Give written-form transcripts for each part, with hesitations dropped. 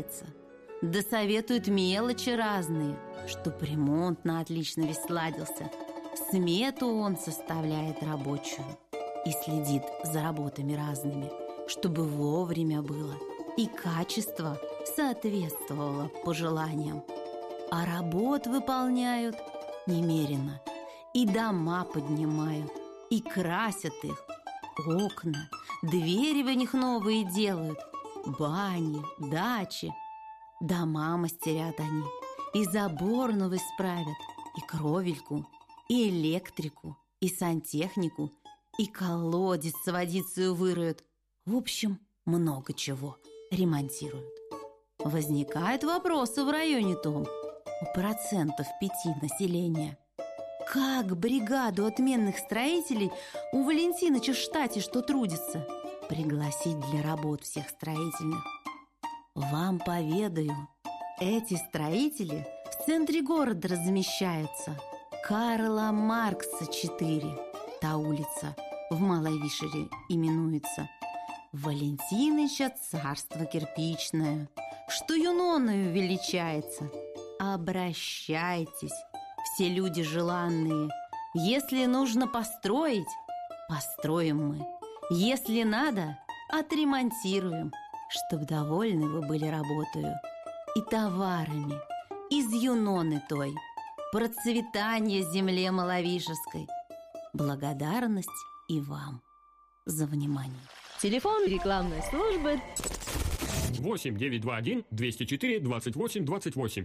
старается, да советует мелочи разные, чтоб ремонт на отлично весь сладился. Смету он составляет рабочую и следит за работами разными, чтобы вовремя было и качество соответствовало пожеланиям. А работ выполняют немерено, и дома поднимают, и красят их, окна, двери в них новые делают, бани, дачи. Дома мастерят они, и забор новый справят, и кровельку, и электрику, и сантехнику, и колодец с водицей выроют. В общем, много чего ремонтируют. Возникают вопросы в районе том у 5% населения. Как бригаду отменных строителей у Валентиныча в штате, что трудится, пригласить для работ всех строительных? Вам поведаю, эти строители в центре города размещаются. Карла Маркса 4, та улица в Малой Вишере именуется. Валентиныча царство кирпичное, что юноною величается. Обращайтесь, все люди желанные. Если нужно построить, построим мы. Если надо, отремонтируем, чтоб довольны вы были работою и товарами из юноны той. Процветание земле маловишеской. Благодарность и вам за внимание. Телефон рекламной службы 8 921 204 28 28.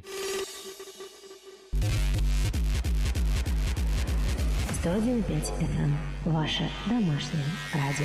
101.5 FM. Ваше домашнее радио.